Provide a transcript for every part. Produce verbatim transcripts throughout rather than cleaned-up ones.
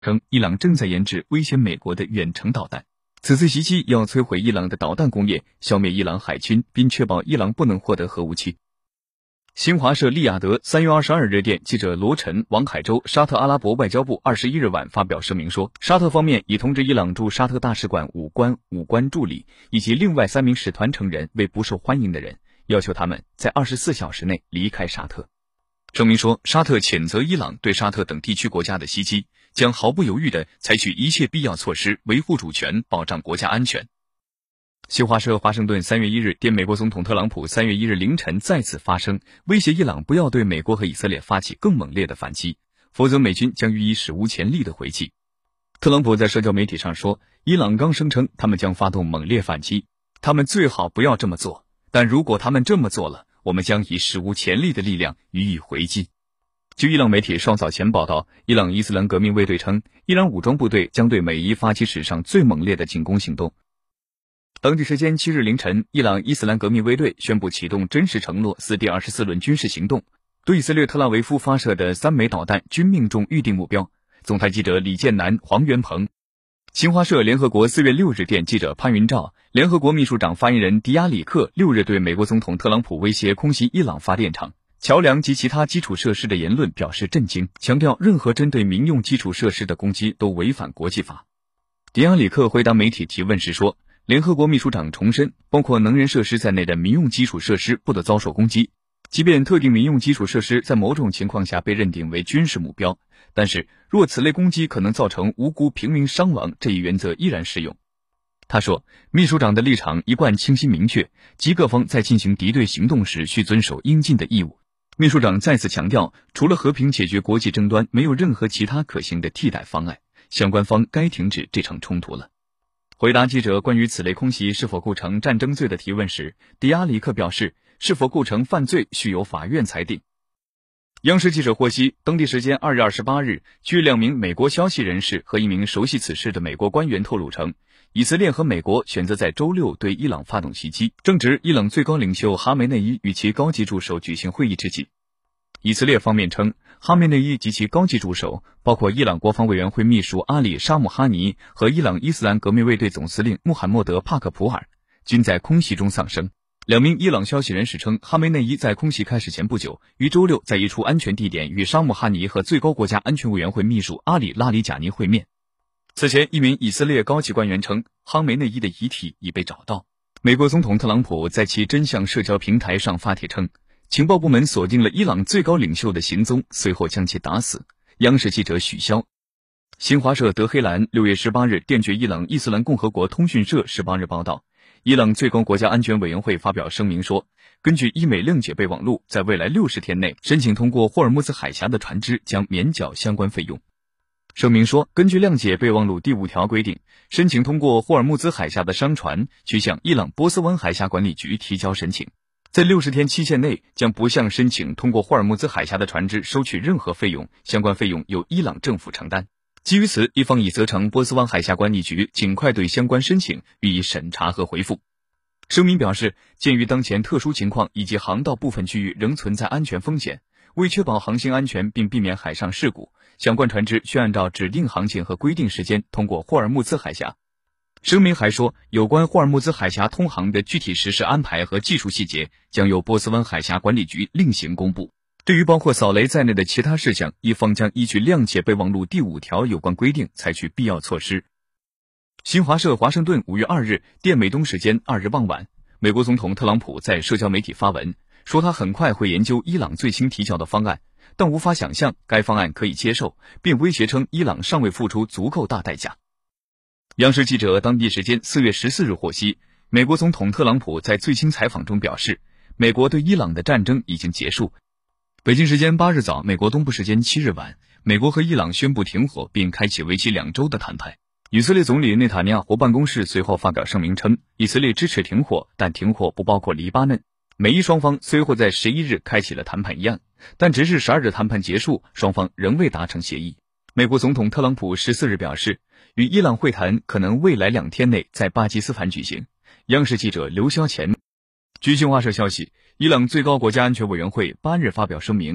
称伊朗正在研制威胁美国的远程导弹。此次袭击要摧毁伊朗的导弹工业，消灭伊朗海军，并确保伊朗不能获得核武器。新华社利雅得三月二十二日电，记者罗晨、王海洲，沙特阿拉伯外交部二十一日晚发表声明说，沙特方面已通知伊朗驻沙特大使馆武官、武官助理以及另外三名使团成员为不受欢迎的人，要求他们在二十四小时内离开沙特。声明说，沙特谴责伊朗对沙特等地区国家的袭击，将毫不犹豫地采取一切必要措施维护主权，保障国家安全。新华社华盛顿三月一日电，美国总统特朗普三月一日凌晨再次发声，威胁伊朗不要对美国和以色列发起更猛烈的反击，否则美军将予以史无前例的回击。特朗普在社交媒体上说，伊朗刚声称他们将发动猛烈反击，他们最好不要这么做，但如果他们这么做了，我们将以史无前例的力量予以回击。据伊朗媒体稍早前报道，伊朗伊斯兰革命卫队称，伊朗武装部队将对美伊发起史上最猛烈的进攻行动。当地时间七日凌晨，伊朗伊斯兰革命卫队宣布启动真实承诺四第二十四轮军事行动，对以色列特拉维夫发射的三枚导弹均命中预定目标。总台记者李建南、黄元鹏。新华社联合国四月六日电，记者潘云照，联合国秘书长发言人迪亚里克六日对美国总统特朗普威胁空袭伊朗发电厂、桥梁及其他基础设施的言论表示震惊，强调任何针对民用基础设施的攻击都违反国际法。迪亚里克回答媒体提问时说，联合国秘书长重申，包括能源设施在内的民用基础设施不得遭受攻击，即便特定民用基础设施在某种情况下被认定为军事目标，但是若此类攻击可能造成无辜平民伤亡，这一原则依然适用。他说，秘书长的立场一贯清晰明确，即各方在进行敌对行动时需遵守应尽的义务。秘书长再次强调，除了和平解决国际争端，没有任何其他可行的替代方案，相关方该停止这场冲突了。回答记者关于此类空袭是否构成战争罪的提问时，迪亚里克表示，是否构成犯罪需由法院裁定。央视记者获悉，当地时间二月二十八日，据两名美国消息人士和一名熟悉此事的美国官员透露称，以色列和美国选择在周六对伊朗发动袭击，正值伊朗最高领袖哈梅内伊与其高级助手举行会议之际。以色列方面称，哈梅内伊及其高级助手，包括伊朗国防委员会秘书阿里·沙姆哈尼和伊朗伊斯兰革命卫队总司令穆罕默德·帕克普尔，均在空袭中丧生。两名伊朗消息人士称，哈梅内伊在空袭开始前不久，于周六在一处安全地点与沙姆哈尼和最高国家安全委员会秘书阿里·拉里贾尼会面。此前，一名以色列高级官员称，哈梅内伊的遗体已被找到。美国总统特朗普在其真相社交平台上发帖称，情报部门锁定了伊朗最高领袖的行踪，随后将其打死。央视记者许潇。新华社德黑兰六月十八日电据伊朗伊斯兰共和国通讯社十八日报道，伊朗最高国家安全委员会发表声明说，根据伊美谅解备忘录，在未来六十天内申请通过霍尔木兹海峡的船只将免缴相关费用。声明说，根据谅解备忘录第五条规定，申请通过霍尔木兹海峡的商船需向伊朗波斯湾海峡管理局提交申请，在六十天期限内将不向申请通过霍尔木兹海峡的船只收取任何费用，相关费用由伊朗政府承担。基于此，一方已责成波斯湾海峡管理局尽快对相关申请予以审查和回复。声明表示，鉴于当前特殊情况以及航道部分区域仍存在安全风险，为确保航行安全并避免海上事故，相关船只需按照指定航线和规定时间通过霍尔木兹海峡。声明还说，有关霍尔木兹海峡通航的具体实施安排和技术细节将由波斯湾海峡管理局另行公布。对于包括扫雷在内的其他事项，伊方将依据谅解备忘录第五条有关规定采取必要措施。新华社华盛顿五月二日电美东时间二日傍晚，美国总统特朗普在社交媒体发文，说他很快会研究伊朗最新提交的方案，但无法想象该方案可以接受，并威胁称伊朗尚未付出足够大代价。央视记者当地时间四月十四日获悉，美国总统特朗普在最新采访中表示，美国对伊朗的战争已经结束。北京时间八日早，美国东部时间七日晚，美国和伊朗宣布停火，并开启为期两周的谈判。以色列总理内塔尼亚胡办公室随后发表声明称，以色列支持停火，但停火不包括黎巴嫩。美伊双方虽会在十一日开启了谈判议案，但直至十二日谈判结束，双方仍未达成协议。美国总统特朗普十四日表示，与伊朗会谈可能未来两天内在巴基斯坦举行。央视记者刘霄前。据新华社消息，伊朗最高国家安全委员会八日发表声明，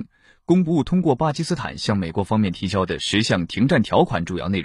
公布通过巴基斯坦向美国方面提交的十项停战条款主要内容。